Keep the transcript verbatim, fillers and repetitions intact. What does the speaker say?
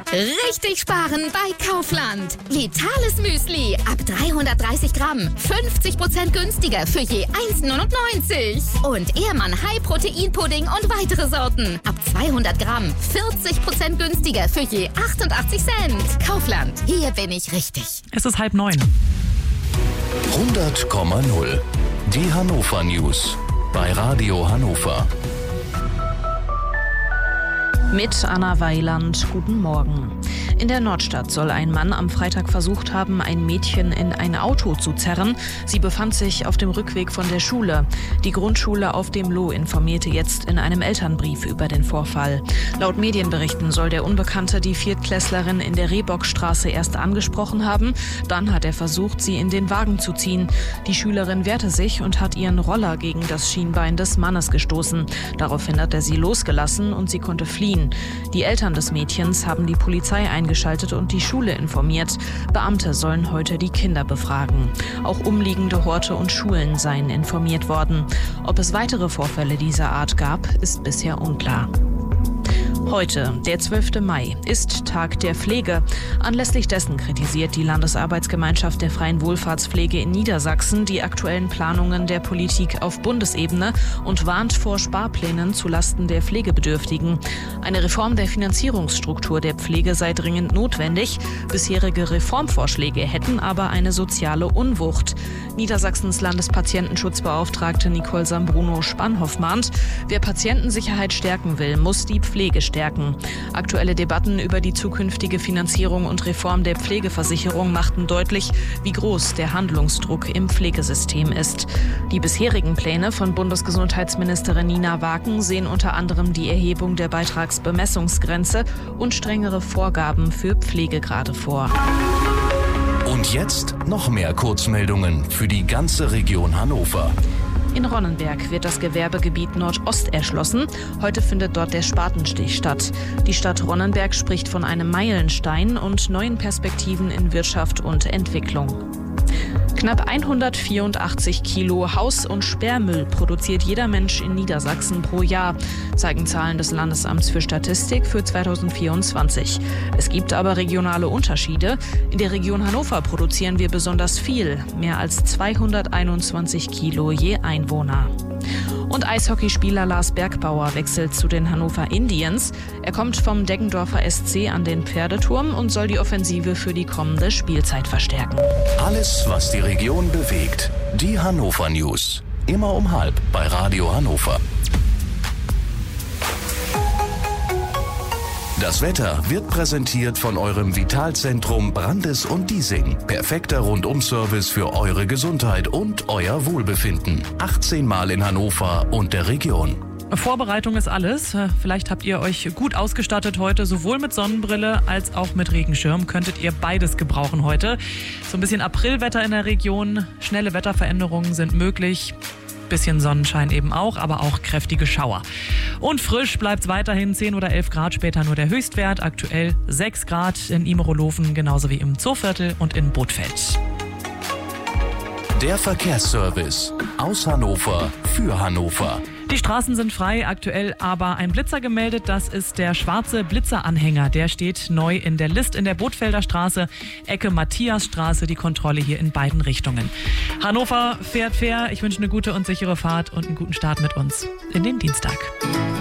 Richtig sparen bei Kaufland. Vitales Müsli ab dreihundertdreißig Gramm. fünfzig Prozent günstiger für je eins neunundneunzig. Und Ehrmann High Protein Pudding und weitere Sorten. Ab zweihundert Gramm. vierzig Prozent günstiger für je achtundachtzig Cent. Kaufland. Hier bin ich richtig. Es ist halb neun. hundert Komma null. Die Hannover News. Bei Radio Hannover. Mit Anna Weiland, guten Morgen. In der Nordstadt soll ein Mann am Freitag versucht haben, ein Mädchen in ein Auto zu zerren. Sie befand sich auf dem Rückweg von der Schule. Die Grundschule auf dem Loh informierte jetzt in einem Elternbrief über den Vorfall. Laut Medienberichten soll der Unbekannte die Viertklässlerin in der Rehbockstraße erst angesprochen haben. Dann hat er versucht, sie in den Wagen zu ziehen. Die Schülerin wehrte sich und hat ihren Roller gegen das Schienbein des Mannes gestoßen. Daraufhin hat er sie losgelassen und sie konnte fliehen. Die Eltern des Mädchens haben die Polizei eingeschaltet und die Schule informiert. Beamte sollen heute die Kinder befragen. Auch umliegende Horte und Schulen seien informiert worden. Ob es weitere Vorfälle dieser Art gab, ist bisher unklar. Heute, der zwölfte Mai, ist Tag der Pflege. Anlässlich dessen kritisiert die Landesarbeitsgemeinschaft der freien Wohlfahrtspflege in Niedersachsen die aktuellen Planungen der Politik auf Bundesebene und warnt vor Sparplänen zulasten der Pflegebedürftigen. Eine Reform der Finanzierungsstruktur der Pflege sei dringend notwendig. Bisherige Reformvorschläge hätten aber eine soziale Unwucht. Niedersachsens Landespatientenschutzbeauftragte Nicole Sambruno-Spannhoff mahnt, wer Patientensicherheit stärken will, muss die Pflege stärken. Aktuelle Debatten über die zukünftige Finanzierung und Reform der Pflegeversicherung machten deutlich, wie groß der Handlungsdruck im Pflegesystem ist. Die bisherigen Pläne von Bundesgesundheitsministerin Nina Waken sehen unter anderem die Erhebung der Beitragsbemessungsgrenze und strengere Vorgaben für Pflegegrade vor. Und jetzt noch mehr Kurzmeldungen für die ganze Region Hannover. In Ronnenberg wird das Gewerbegebiet Nordost erschlossen. Heute findet dort der Spatenstich statt. Die Stadt Ronnenberg spricht von einem Meilenstein und neuen Perspektiven in Wirtschaft und Entwicklung. Knapp hundertvierundachtzig Kilo Haus- und Sperrmüll produziert jeder Mensch in Niedersachsen pro Jahr, zeigen Zahlen des Landesamts für Statistik für zweitausendvierundzwanzig. Es gibt aber regionale Unterschiede. In der Region Hannover produzieren wir besonders viel, mehr als zweihunderteinundzwanzig Kilo je Einwohner. Und Eishockeyspieler Lars Bergbauer wechselt zu den Hannover Indians. Er kommt vom Deggendorfer S C an den Pferdeturm und soll die Offensive für die kommende Spielzeit verstärken. Alles, was die Region bewegt. Die Hannover News. Immer um halb bei Radio Hannover. Das Wetter wird präsentiert von eurem Vitalzentrum Brandes und Diesing. Perfekter Rundum-Service für eure Gesundheit und euer Wohlbefinden. achtzehn Mal in Hannover und der Region. Vorbereitung ist alles. Vielleicht habt ihr euch gut ausgestattet heute, sowohl mit Sonnenbrille als auch mit Regenschirm. Könntet ihr beides gebrauchen heute. So ein bisschen Aprilwetter in der Region. Schnelle Wetterveränderungen sind möglich. Bisschen Sonnenschein eben auch, aber auch kräftige Schauer. Und frisch bleibt es weiterhin, zehn oder elf Grad, später nur der Höchstwert. Aktuell sechs Grad in Imerolofen, genauso wie im Zooviertel und in Bothfeld. Der Verkehrsservice aus Hannover für Hannover. Die Straßen sind frei, aktuell aber ein Blitzer gemeldet. Das ist der schwarze Blitzeranhänger. Der steht neu in der List in der Bothfelder Straße, Ecke Matthiasstraße. Die Kontrolle hier in beiden Richtungen. Hannover fährt fair. Ich wünsche eine gute und sichere Fahrt und einen guten Start mit uns in den Dienstag.